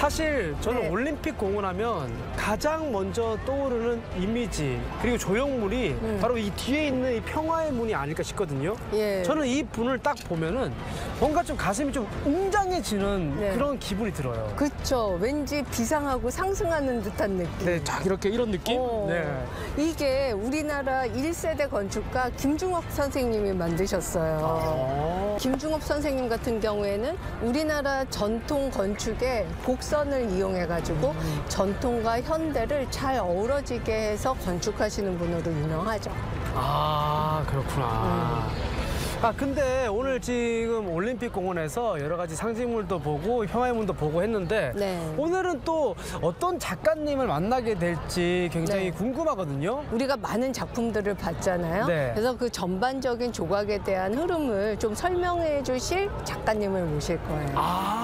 사실 저는 네. 올림픽 공원하면 가장 먼저 떠오르는 이미지 그리고 조형물이 바로 이 뒤에 있는 이 평화의 문이 아닐까 싶거든요. 예. 저는 이 분을 딱 보면은 뭔가 좀 가슴이 좀 웅장해지는 네. 그런 기분이 들어요. 그쵸. 왠지 비상하고 상승하는 듯한 느낌. 네, 딱 이렇게 이런 느낌? 네. 이게 우리나라 1세대 건축가 김중업 선생님이 만드셨어요. 김중업 선생님 같은 경우에는 우리나라 전통 건축의 곡선을 이용해가지고 전통과 현대를 잘 어우러지게 해서 건축하시는 분으로 유명하죠. 아, 그렇구나. 근데 오늘 지금 올림픽 공원에서 여러 가지 상징물도 보고 평화의 문도 보고 했는데 네. 오늘은 또 어떤 작가님을 만나게 될지 굉장히 네. 궁금하거든요. 우리가 많은 작품들을 봤잖아요. 네. 그래서 그 전반적인 조각에 대한 흐름을 좀 설명해 주실 작가님을 모실 거예요.